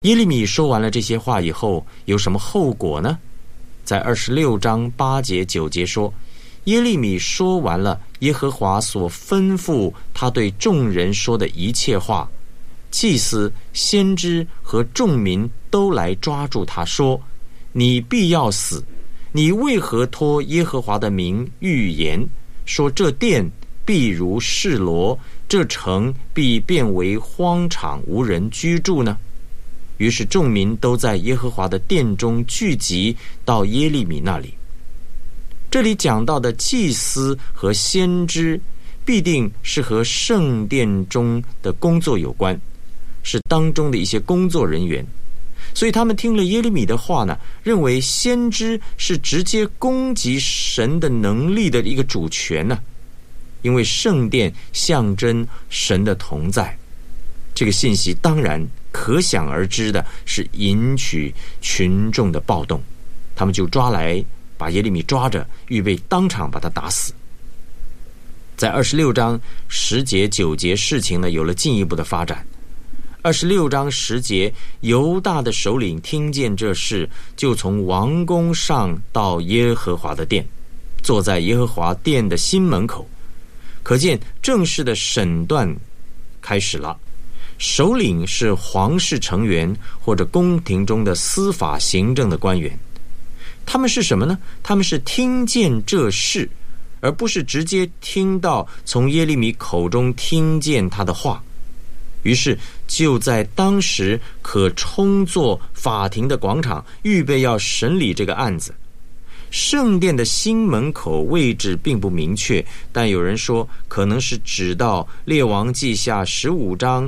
耶利米说完了这些话以后，有什么后果呢？在26章8节9节说，耶利米说完了耶和华所吩咐他对众人说的一切话，祭司、先知和众民都来抓住他说，你必要死，你为何托耶和华的名预言，说这殿必如示罗，这城必变为荒场，无人居住呢？于是众民都在耶和华的殿中聚集到耶利米那里。这里讲到的祭司和先知必定是和圣殿中的工作有关，是当中的一些工作人员，所以他们听了耶利米的话呢，认为先知是直接攻击神的能力的一个主权呢，因为圣殿象征神的同在。这个信息当然可想而知的是引起群众的暴动，他们就把耶利米抓着，预备当场把他打死。在26章10节9节，事情呢有了进一步的发展。26章10节，犹大的首领听见这事，就从王宫上到耶和华的殿，坐在耶和华殿的新门口。可见正式的审断开始了。首领是皇室成员或者宫廷中的司法行政的官员。他们是什么呢？他们是听见这事，而不是直接听到从耶利米口中听见他的话。于是就在当时可充作法庭的广场，预备要审理这个案子。圣殿的新门口位置并不明确，但有人说可能是指到列王记下15章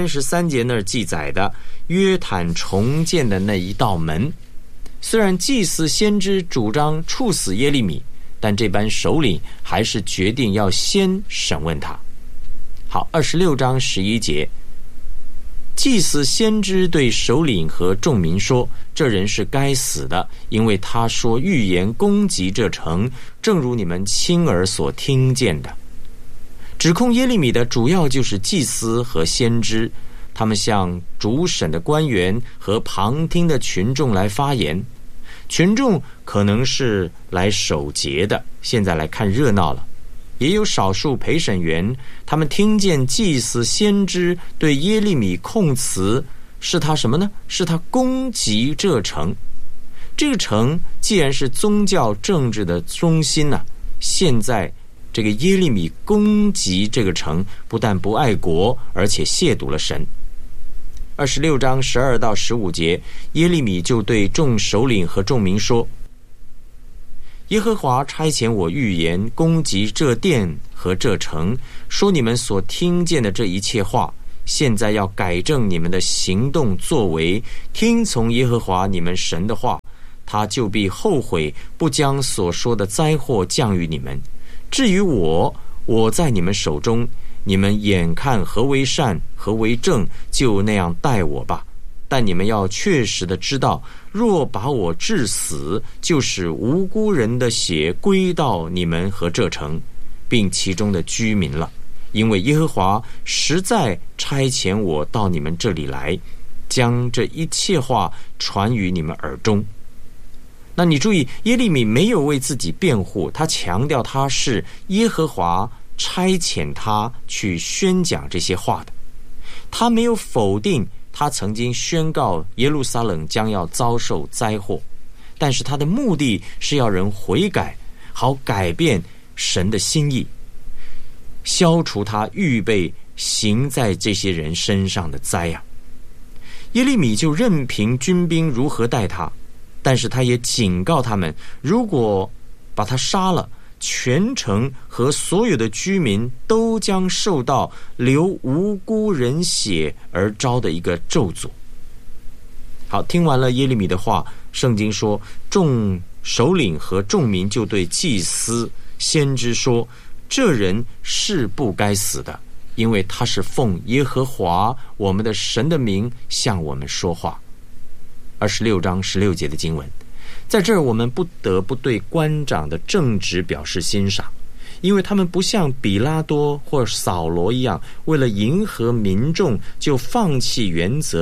33节那儿记载的约坦重建的那一道门。虽然祭司先知主张处死耶利米，但这班首领还是决定要先审问他。好，26章11节，祭司先知对首领和众民说，这人是该死的，因为他说预言攻击这城，正如你们亲耳所听见的。指控耶利米的主要就是祭司和先知，他们向主审的官员和旁听的群众来发言。群众可能是来守节的，现在来看热闹了。也有少数陪审员，他们听见祭司先知对耶利米控词，是他什么呢？是他攻击这城。这个城既然是宗教政治的中心呢，现在这个耶利米攻击这个城，不但不爱国，而且亵渎了神。26章12到15节，耶利米就对众首领和众民说，耶和华差遣我预言攻击这殿和这城，说你们所听见的这一切话，现在要改正你们的行动作为，听从耶和华你们神的话，他就必后悔，不将所说的灾祸降于你们。至于我在你们手中，你们眼看何为善何为正，就那样待我吧。但你们要确实的知道，若把我治死，就使无辜人的血归到你们和这城，并其中的居民了。因为耶和华实在差遣我到你们这里来，将这一切话传于你们耳中。那你注意，耶利米没有为自己辩护，他强调他是耶和华差遣他去宣讲这些话的。他没有否定他曾经宣告耶路撒冷将要遭受灾祸，但是他的目的是要人悔改，好改变神的心意，消除他预备行在这些人身上的灾啊。耶利米就任凭军兵如何待他，但是他也警告他们，如果把他杀了，全城和所有的居民都将受到流无辜人血而招的一个咒诅。好，听完了耶利米的话，圣经说，众首领和众民就对祭司先知说，这人是不该死的，因为他是奉耶和华我们的神的名向我们说话。26章16节的经文，在这儿我们不得不对官长的正直表示欣赏，因为他们不像比拉多或扫罗一样，为了迎合民众就放弃原则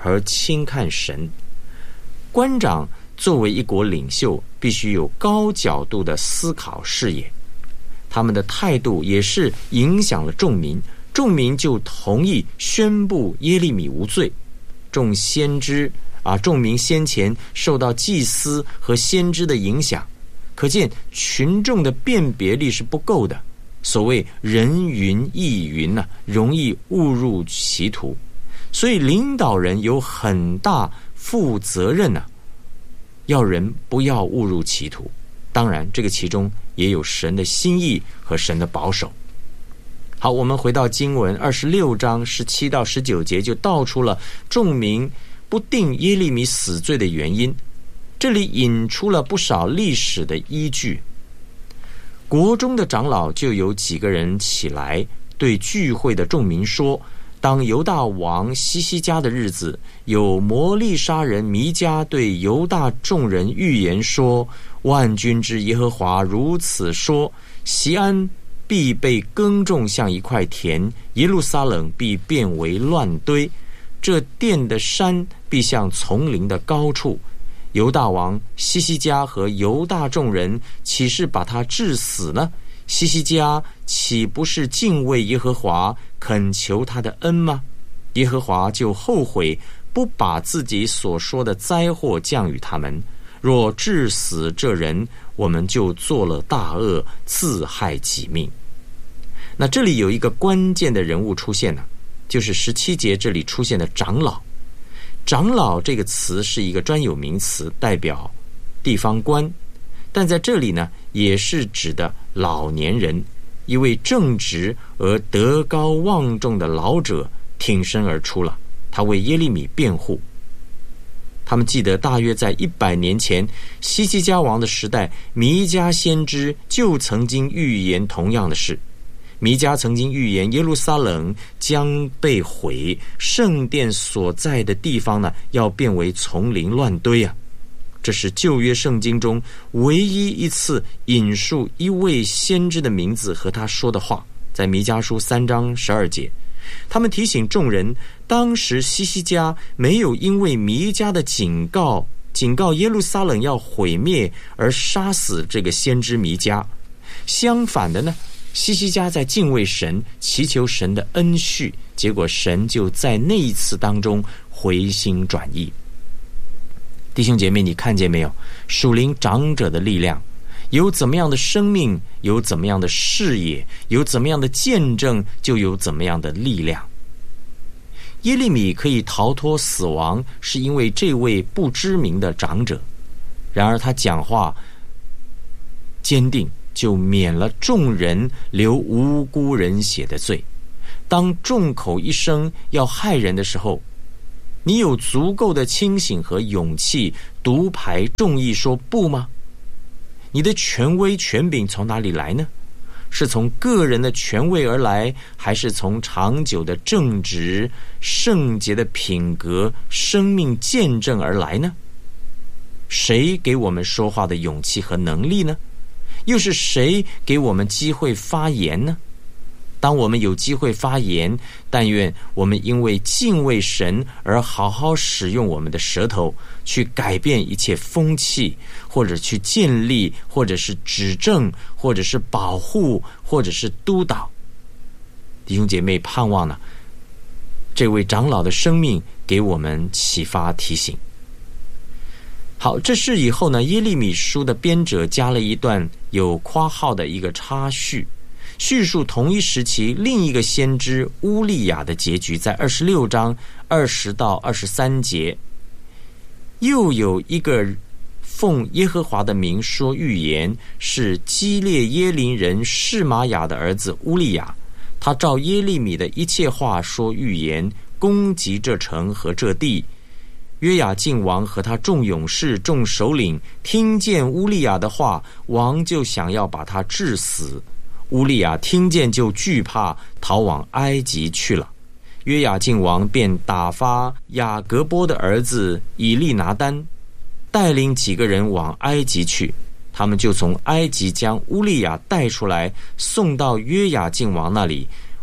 和轻看神。官长作为一国领袖，必须有高角度的思考视野，他们的态度也是影响了众民，众民就同意宣布耶利米无罪。众民先前受到祭司和先知的影响，可见群众的辨别力是不够的。所谓人云亦云容易误入歧途，所以领导人有很大负责任要人不要误入歧途。当然这个其中也有神的心意和神的保守。好，我们回到经文26章17到19节，就道出了众民不定耶利米死罪的原因。这里引出了不少历史的依据。国中的长老就有几个人起来对聚会的众民说，当犹大王西西家的日子，有摩利沙人弥迦对犹大众人预言说，万军之耶和华如此说，锡安必被耕种像一块田，耶路撒冷必变为乱堆，这殿的山必像丛林的高处。犹大王西西家和犹大众人岂是把他治死呢？西西家岂不是敬畏耶和华，恳求他的恩吗？耶和华就后悔，不把自己所说的灾祸降与他们。若治死这人，我们就做了大恶，自害己命。那这里有一个关键的人物出现了，就是17节这里出现的长老。长老这个词是一个专有名词，代表地方官，但在这里呢，也是指的老年人，一位正直而德高望重的老者挺身而出了，他为耶利米辩护。他们记得大约在100年前西西家王的时代，弥迦先知就曾经预言同样的事。弥迦曾经预言耶路撒冷将被毁，圣殿所在的地方呢，要变为丛林乱堆这是旧约圣经中唯一一次引述一位先知的名字和他说的话，在弥迦书3章12节。他们提醒众人，当时西西家没有因为弥迦的警告耶路撒冷要毁灭而杀死这个先知弥迦，相反的呢，西西家在敬畏神，祈求神的恩恤，结果神就在那一次当中回心转意。弟兄姐妹，你看见没有？属灵长者的力量，有怎么样的生命，有怎么样的视野，有怎么样的见证，就有怎么样的力量。耶利米可以逃脱死亡，是因为这位不知名的长者，然而他讲话坚定，就免了众人流无辜人血的罪。当众口一声要害人的时候，你有足够的清醒和勇气独排众议说不吗？你的权威权柄从哪里来呢？是从个人的权位而来，还是从长久的正直、圣洁的品格、生命见证而来呢？谁给我们说话的勇气和能力呢？又是谁给我们机会发言呢？当我们有机会发言，但愿我们因为敬畏神而好好使用我们的舌头，去改变一切风气，或者去建立，或者是指正，或者是保护，或者是督导。弟兄姐妹，盼望呢，这位长老的生命给我们启发提醒。好，这事以后呢，耶利米书的编者加了一段有括号的一个插叙，叙述同一时期另一个先知乌利亚的结局，在26章20到23节。又有一个奉耶和华的名说预言，是基列耶林人示玛雅的儿子乌利亚，他照耶利米的一切话说预言，攻击这城和这地。约雅敬王和他众勇士、众首领听见乌利亚的话，王就想要把他治死。乌利亚听见就惧怕，逃往埃及去了。约雅敬王便打发雅各波的儿子以利拿单，带领几个人往埃及去。他们就从埃及将乌利亚带出来，送到约雅敬王那里。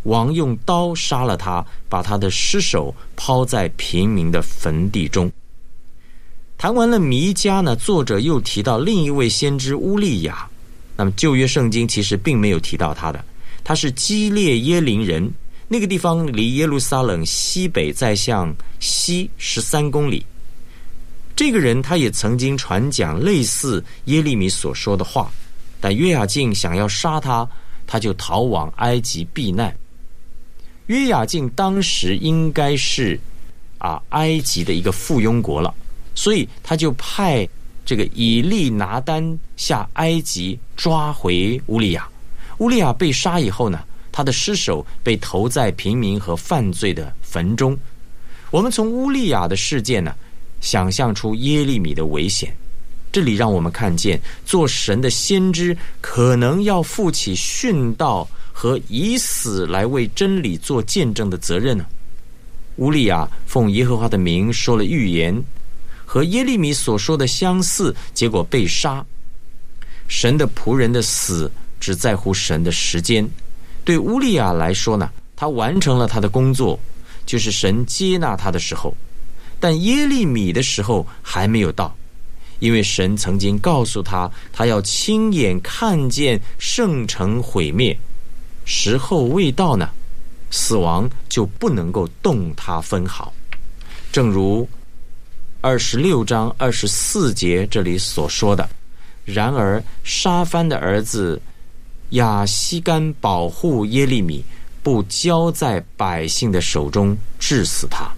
王用刀杀了他，把他的尸首抛在平民的坟地中。谈完了弥迦呢，作者又提到另一位先知乌利亚。那么旧约圣经其实并没有提到他的，他是基列耶林人，那个地方离耶路撒冷西北再向西13公里。这个人他也曾经传讲类似耶利米所说的话，但约雅敬想要杀他，他就逃往埃及避难。约雅敬当时应该是埃及的一个附庸国了，所以他就派这个以利拿单下埃及抓回乌利亚。乌利亚被杀以后呢，他的尸首被投在平民和犯罪的坟中。我们从乌利亚的事件呢，想象出耶利米的危险。这里让我们看见做神的先知可能要负起殉道和以死来为真理做见证的责任呢。乌利亚奉耶和华的名说了预言，和耶利米所说的相似，结果被杀。神的仆人的死只在乎神的时间。对乌利亚来说呢，他完成了他的工作，就是神接纳他的时候。但耶利米的时候还没有到，因为神曾经告诉他，他要亲眼看见圣城毁灭，时候未到呢，死亡就不能够动他分毫。正如26章24节这里所说的，然而沙番的儿子亚西干保护耶利米，不交在百姓的手中，治死他。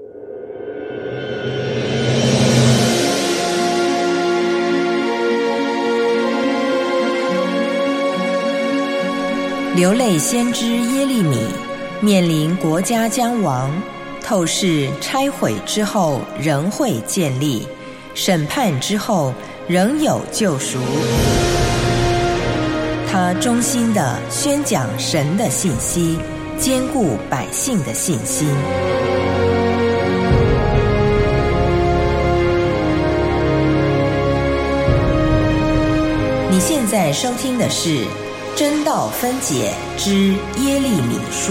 流泪先知耶利米面临国家将亡，透视拆毁之后仍会建立，审判之后仍有救赎。他忠心地宣讲神的信息，坚固百姓的信心。你现在收听的是真道分解之耶利米书。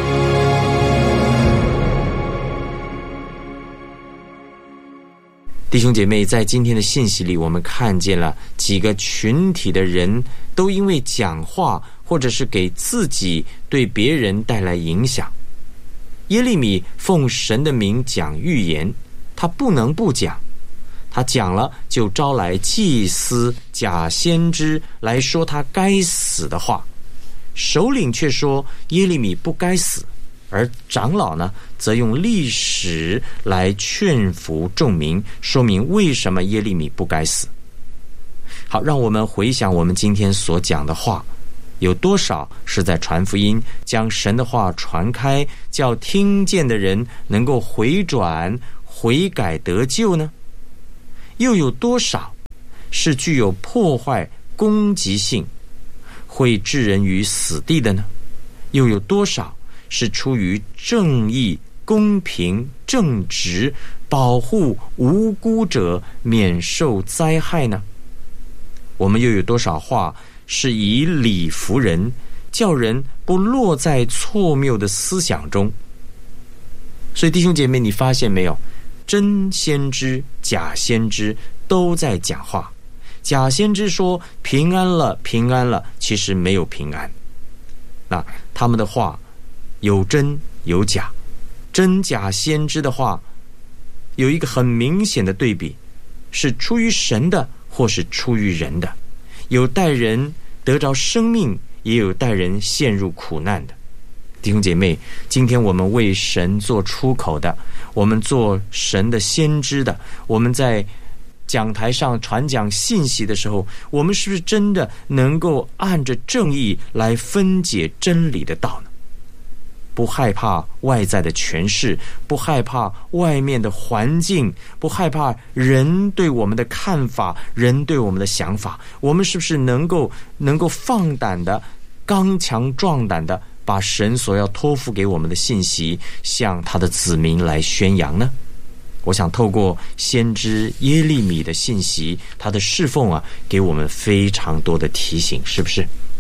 弟兄姐妹，在今天的信息里，我们看见了几个群体的人都因为讲话或者是给自己对别人带来影响。耶利米奉神的名讲预言，他不能不讲，他讲了就招来祭司假先知来说他该死的话，首领却说耶利米不该死，而长老呢则用历史来劝服众民，说明为什么耶利米不该死。好，让我们回想我们今天所讲的话，有多少是在传福音，将神的话传开，叫听见的人能够回转悔改得救呢？又有多少是具有破坏攻击性，会置人于死地的呢？又有多少是出于正义、公平、正直，保护无辜者免受灾害呢？我们又有多少话是以理服人，叫人不落在错谬的思想中？所以弟兄姐妹，你发现没有，真先知假先知都在讲话。假先知说平安了平安了，其实没有平安。那他们的话有真有假，真假先知的话有一个很明显的对比，是出于神的或是出于人的，有带人得着生命，也有带人陷入苦难的。弟兄姐妹，今天我们为神做出口的，我们做神的先知的，我们在讲台上传讲信息的时候，我们是不是真的能够按着正义来分解真理的道呢？不害怕外在的权势，不害怕外面的环境，不害怕人对我们的看法，人对我们的想法，我们是不是能够放胆的、刚强壮胆的把神所要托付给我们的信息向他的子民来宣扬呢？我想透过先知耶利米的信息，他的侍奉给我们非常多的提醒，是不是？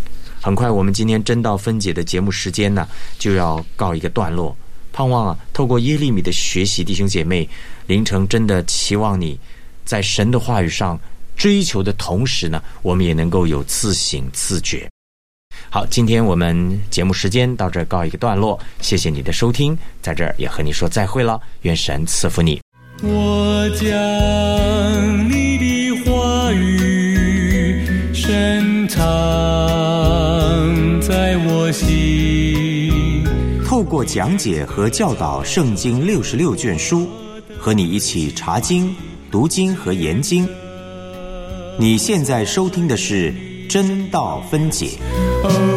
很快我们今天真道分解的节目时间呢就要告一个段落，盼望透过耶利米的学习，弟兄姐妹，凌晨真的期望你在神的话语上追求的同时呢，我们也能够有自省自觉。好，今天我们节目时间到这儿告一个段落，谢谢你的收听，在这儿也和你说再会了，愿神赐福你。 我将你的话语深藏在我心， 透过讲解和教导圣经66卷书，和你一起查经、读经和研经。你现在收听的是真道分解。